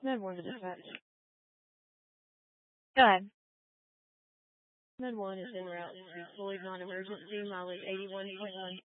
Med 1 to dispatch. Go ahead. Med 1 is en route to Floyd non-emergency, mileage 81.1.